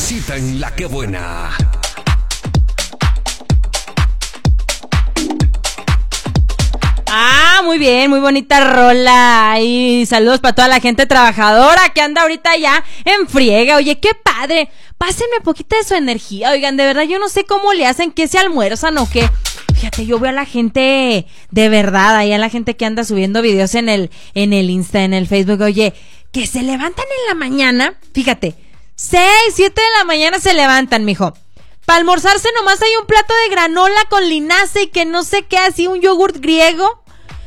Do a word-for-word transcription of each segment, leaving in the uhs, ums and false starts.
Visita en La Qué Buena. Ah, muy bien, muy bonita rola. Y saludos para toda la gente trabajadora que anda ahorita ya en friega. Oye, qué padre. Pásenme poquita de su energía. Oigan, de verdad, yo no sé cómo le hacen, que se almuerzan o qué. Fíjate, yo veo a la gente de verdad, ahí a la gente que anda subiendo videos en el, en el Insta, en el Facebook. Oye, que se levantan en la mañana. Fíjate, seis, siete de la mañana se levantan, mijo. Para almorzarse nomás hay un plato de granola con linaza y que no sé qué, así un yogurt griego.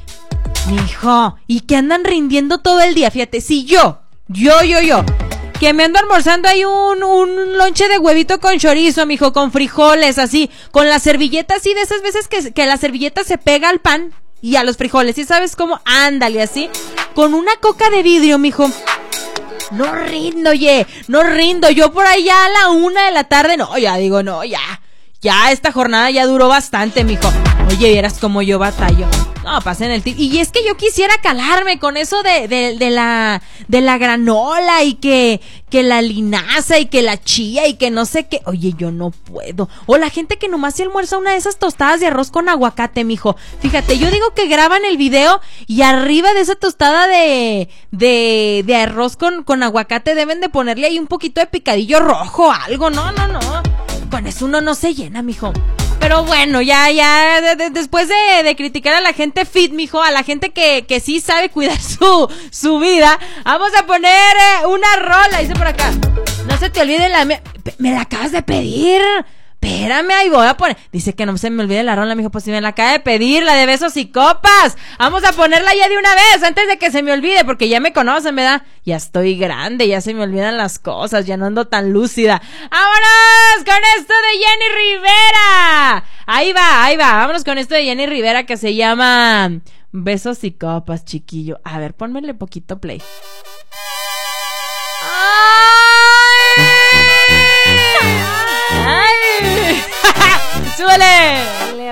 Mijo, y que andan rindiendo todo el día. Fíjate, si yo, yo, yo, yo, que me ando almorzando ahí un, un lonche de huevito con chorizo, mijo, con frijoles, así, con la servilleta, así de esas veces que, que la servilleta se pega al pan y a los frijoles, ¿sí sabes cómo? Ándale, así, con una coca de vidrio, mijo. No rindo, oye, no rindo. Yo por ahí ya a la una de la tarde, no, ya digo, no, ya, ya esta jornada ya duró bastante, mijo. Oye, vieras cómo yo batallo. No, pasen el tip. Y es que yo quisiera calarme con eso de, de, de la, de la granola y que, que la linaza y que la chía y que no sé qué. Oye, yo no puedo. O la gente que nomás se almuerza una de esas tostadas de arroz con aguacate, mijo. Fíjate, yo digo que graban el video y arriba de esa tostada de, de, de arroz con, con aguacate deben de ponerle ahí un poquito de picadillo rojo, algo. No, no, no. Con eso uno no se llena, mijo. Pero bueno, ya, ya, de, de, después de, de criticar a la gente fit, mijo, a la gente que, que sí sabe cuidar su, su vida, vamos a poner eh, una rola, dice por acá. No se te olvide la... Me, me la acabas de pedir. Espérame, ahí voy a poner. Dice que no se me olvide la rola, mijo, pues si me la acaba de pedir, la de besos y copas. Vamos a ponerla ya de una vez, antes de que se me olvide, porque ya me conocen, ¿verdad? Ya estoy grande, ya se me olvidan las cosas, ya no ando tan lúcida. ¡Vámonos con esto de Jenny Rivera! Ahí va, ahí va, vámonos con esto de Jenny Rivera que se llama Besos y Copas, chiquillo. A ver, pónmele poquito play. ¡Ah!